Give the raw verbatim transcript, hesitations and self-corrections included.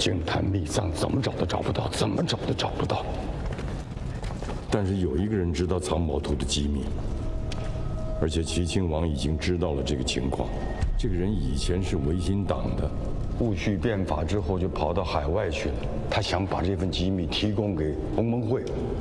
惊坛秘藏怎么找都找不到，怎么找都找不到。但是有一个人知道藏宝图的机密，而且齐亲王已经知道了这个情况。这个人以前是维新党的，戊戌变法之后就跑到海外去了。他想把这份机密提供给同盟会。